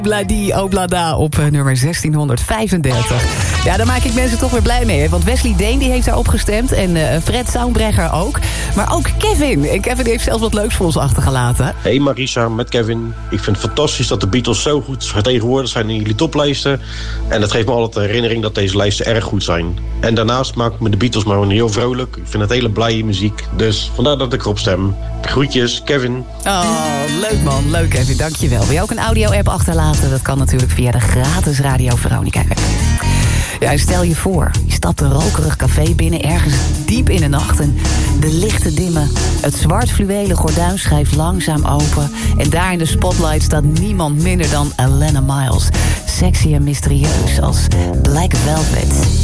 Bladi Oblada op nummer 1635. Ja, daar maak ik mensen toch weer blij mee. Hè? Want Wesley Deen die heeft daarop gestemd. En Fred Soundbrecher ook. Maar ook Kevin. En Kevin heeft zelfs wat leuks voor ons achtergelaten. Hey Marisa, met Kevin. Ik vind het fantastisch dat de Beatles zo goed vertegenwoordigd zijn in jullie toplijsten. En dat geeft me altijd de herinnering dat deze lijsten erg goed zijn. En daarnaast maakt me de Beatles maar heel vrolijk. Ik vind het hele blije muziek. Dus vandaar dat ik erop stem. Groetjes, Kevin. Oh, leuk man. Leuk Kevin, dankjewel. Wil je ook een audio-app achterlaten? Dat kan natuurlijk via de gratis Radio Veronica. Ja, stel je voor, je stapt een rokerig café binnen ergens diep in de nacht en de lichten dimmen. Het zwart fluwelen gordijn schuift langzaam open en daar in de spotlight staat niemand minder dan Alana Miles. Sexy en mysterieus als Black Velvet.